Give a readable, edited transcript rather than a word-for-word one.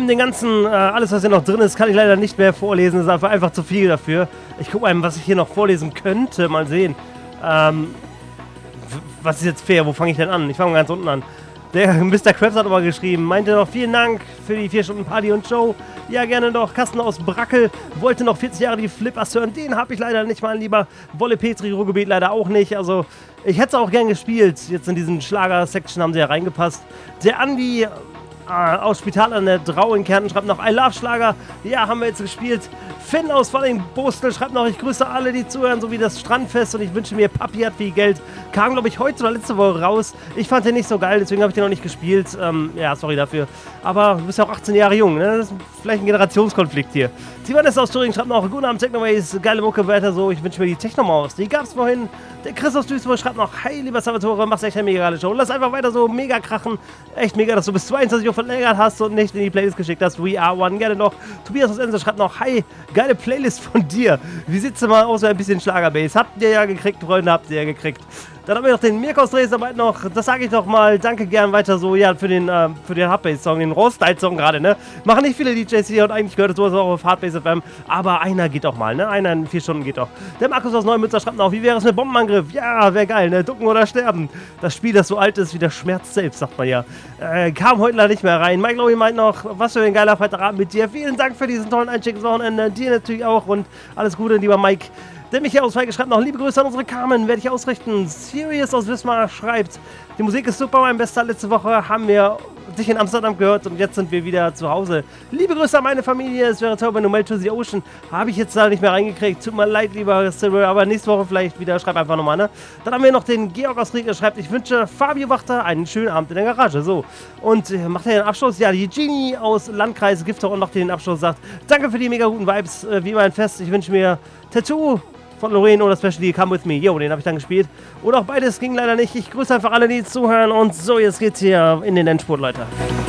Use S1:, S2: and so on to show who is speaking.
S1: neben den ganzen, alles was hier noch drin ist, kann ich leider nicht mehr vorlesen. Das ist einfach zu viel dafür. Ich gucke mal, was ich hier noch vorlesen könnte. Mal sehen. Was ist jetzt fair? Wo fange ich denn an? Ich fange mal ganz unten an. Der Mr. Krabs hat aber geschrieben, meinte noch, vielen Dank für die 4 Stunden Party und Show. Ja, gerne noch. Kasten aus Brackel wollte noch 40 Jahre die Flippers hören. Den habe ich leider nicht, mein Lieber. Wolle Petri, Ruhrgebiet leider auch nicht. Also, ich hätte es auch gern gespielt. Jetzt in diesen Schlager-Section haben sie ja reingepasst. Der Andi aus Spital an der Drau in Kärnten schreibt noch, I love Schlager. Ja, haben wir jetzt gespielt. Finn aus Falling-Bostel schreibt noch, ich grüße alle, die zuhören, sowie das Strandfest und ich wünsche mir, Papi hat viel Geld. Kam, glaube ich, heute oder letzte Woche raus. Ich fand den nicht so geil, deswegen habe ich den noch nicht gespielt. Ja, sorry dafür. Aber du bist ja auch 18 Jahre jung, ne? Das ist vielleicht ein Generationskonflikt hier. Sivanes aus Thüringen schreibt noch, guten Abend, Technoways, geile Mucke, weiter so. Ich wünsche mir die Technomaus. Die gab's vorhin. Der Chris aus Duisburg schreibt noch, hi, lieber Salvatore, machst echt eine mega geile Show. Lass einfach weiter so mega krachen. Echt mega, dass du bis 22 Uhr verlängert hast und nicht in die Playlist geschickt hast. We are one, gerne noch. Tobias aus Ense schreibt noch, hi, geile Playlist von dir. Wie sieht's denn mal aus, ein bisschen Schlagerbase? Habt ihr ja gekriegt, Freunde, habt ihr ja gekriegt. Dann haben wir noch den Mirko aus Dresden noch, das sage ich noch mal, danke gern weiter so, ja, für den Hardbase-Song, den Raw-Style-Song gerade, ne? Machen nicht viele DJs hier und eigentlich gehört sowas auch auf Hardbase FM, aber einer geht auch mal, ne? Einer in 4 Stunden geht auch. Der Markus aus Neumünster schreibt noch, wie wäre es mit Bombenangriff? Ja, wäre geil, ne? Ducken oder sterben. Das Spiel, das so alt ist wie der Schmerz selbst, sagt man ja. Kam heute leider nicht mehr rein. Mike Lowy meint noch, was für ein geiler Freitagabend mit dir. Vielen Dank für diesen tollen Einstieg ins Wochenende. Dir natürlich auch und alles Gute, lieber Mike. Der Michael aus Feige schreibt noch, liebe Grüße an unsere Carmen, werde ich ausrichten. Sirius aus Wismar schreibt, die Musik ist super, mein Bester. Letzte Woche haben wir dich in Amsterdam gehört und jetzt sind wir wieder zu Hause. Liebe Grüße an meine Familie, es wäre toll, wenn du Melt to the Ocean. Habe ich jetzt da nicht mehr reingekriegt, tut mir leid, lieber Silver, aber nächste Woche vielleicht wieder, schreib einfach nochmal, ne? Dann haben wir noch den Georg aus Ried, der schreibt, ich wünsche Fabio Wachter einen schönen Abend in der Garage. So, und macht er den Abschluss? Ja, die Genie aus Landkreis Gifter und macht den Abschluss, sagt, danke für die mega guten Vibes, wie immer ein Fest, ich wünsche mir Tattoo von Lorraine oder Specially Come With Me. Jo, den habe ich dann gespielt. Und auch beides ging leider nicht. Ich grüße einfach alle, die zuhören. Und so, jetzt geht's hier in den Endspurt, Leute.